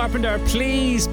Carpenter, please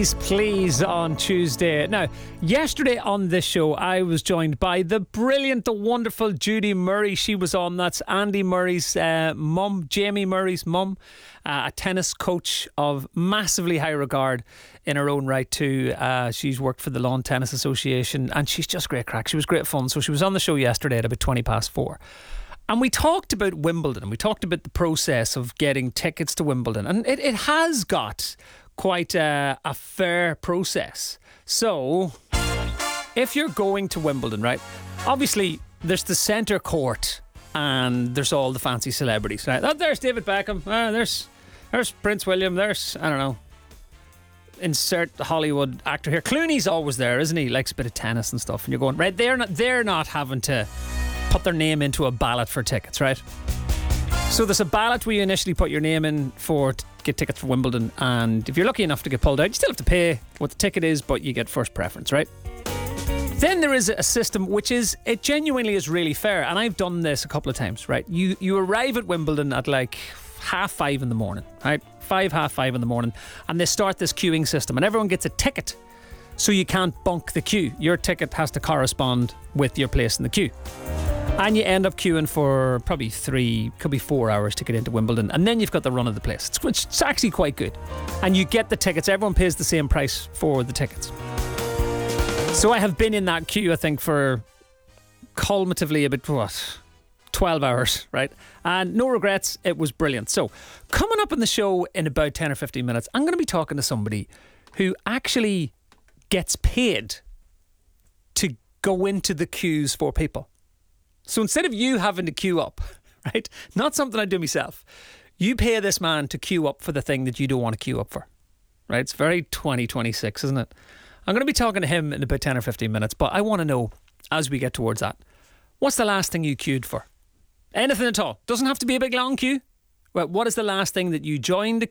on Tuesday. Now, yesterday on this show, I was joined by the brilliant, the wonderful Judy Murray. She was on. That's Andy Murray's mum, Jamie Murray's mum, a tennis coach of massively high regard in her own right too. She's worked for the Lawn Tennis Association and she's just great crack. She was great fun. So she was on the show yesterday at about 4:20. And we talked about Wimbledon and we talked about the process of getting tickets to Wimbledon. And it has got quite a fair process. So, if you're going to Wimbledon, right, obviously there's the centre court and there's all the fancy celebrities, right? Oh, there's David Beckham, there's Prince William, there's, I don't know, insert Hollywood actor here. Clooney's always there, isn't he? Likes a bit of tennis and stuff. And you're going, right, they're not having to put their name into a ballot for tickets, right? So there's a ballot where you initially put your name in to get tickets for Wimbledon, and if you're lucky enough to get pulled out, you still have to pay what the ticket is, but you get first preference, right? Then there is a system which it genuinely is really fair, and I've done this a couple of times, right? You arrive at Wimbledon at like 5:30 in the morning, right? 5:30 in the morning, and they start this queuing system, and everyone gets a ticket, so you can't bunk the queue. Your ticket has to correspond with your place in the queue. And you end up queuing for probably 4 hours to get into Wimbledon. And then you've got the run of the place, which is actually quite good. And you get the tickets. Everyone pays the same price for the tickets. So I have been in that queue, I think, for cumulatively about, 12 hours, right? And no regrets. It was brilliant. So coming up on the show in about 10 or 15 minutes, I'm going to be talking to somebody who actually gets paid to go into the queues for people. So instead of you having to queue up, right, not something I do myself, you pay this man to queue up for the thing that you don't want to queue up for, right? It's very 2026, isn't it? I'm going to be talking to him in about 10 or 15 minutes, but I want to know, as we get towards that, what's the last thing you queued for? Anything at all. Doesn't have to be a big long queue. Well, what is the last thing that you joined